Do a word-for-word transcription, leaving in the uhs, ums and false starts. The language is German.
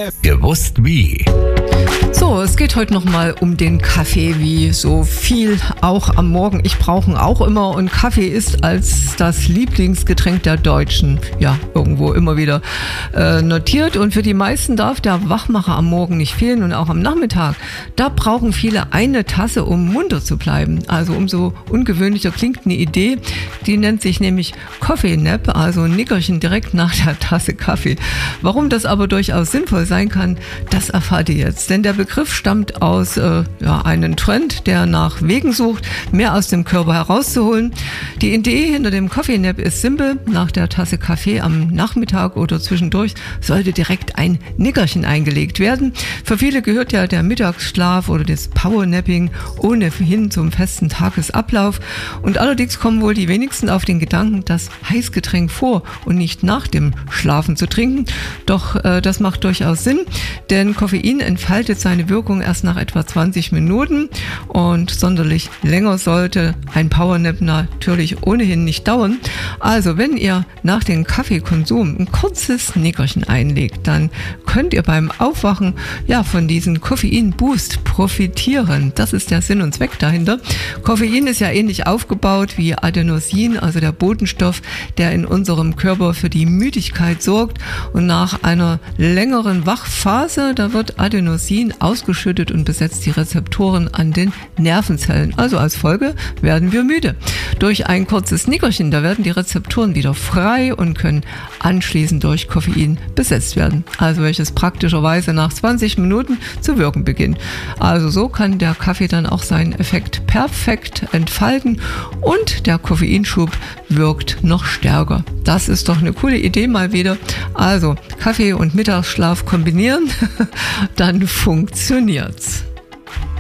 Gewusst wie. So, es geht heute nochmal um den Kaffee, wie so viel auch am Morgen. Ich brauche ihn auch immer und Kaffee ist als das Lieblingsgetränk der Deutschen, ja, irgendwo immer wieder äh, notiert. Und für die meisten darf der Wachmacher am Morgen nicht fehlen und auch am Nachmittag. Da brauchen viele eine Tasse, um munter zu bleiben. Also umso ungewöhnlicher klingt eine Idee. Die nennt sich nämlich Coffee Nap, also ein Nickerchen direkt nach der Tasse Kaffee. Warum das aber durchaus sinnvoll sein kann, das erfahrt ihr jetzt. Denn der Begriff stammt aus äh, ja, einem Trend, der nach Wegen sucht, mehr aus dem Körper herauszuholen. Die Idee hinter dem Coffee Nap ist simpel. Nach der Tasse Kaffee am Nachmittag oder zwischendurch sollte direkt ein Nickerchen eingelegt werden. Für viele gehört ja der Mittagsschlaf oder das Powernapping ohnehin zum festen Tagesablauf. Und allerdings kommen wohl die wenigsten auf den Gedanken, das Heißgetränk vor und nicht nach dem Schlafen zu trinken. Doch äh, das macht durchaus Sinn, denn Koffein entfaltet seine Wirkung erst nach etwa zwanzig Minuten und sonderlich länger sollte ein Powernap natürlich ohnehin nicht dauern. Also wenn ihr nach dem Kaffeekonsum ein kurzes Nickerchen einlegt, dann könnt ihr beim Aufwachen ja von diesem Koffein-Boost profitieren. Das ist der Sinn und Zweck dahinter. Koffein ist ja ähnlich aufgebaut wie Adenosin, also der Botenstoff, der in unserem Körper für die Müdigkeit sorgt, und nach einer längeren Wachphase, da wird Adenosin ausgeschüttet und besetzt die Rezeptoren an den Nervenzellen. Also als Folge werden wir müde. Durch ein kurzes Nickerchen, da werden die Rezeptoren wieder frei und können anschließend durch Koffein besetzt werden. Also welches praktischerweise nach zwanzig Minuten zu wirken beginnt. Also so kann der Kaffee dann auch seinen Effekt perfekt entfalten und der Koffeinschub wirkt noch stärker. Das ist doch eine coole Idee mal wieder. Also Kaffee und Mittagsschlaf kombinieren, dann funktioniert's.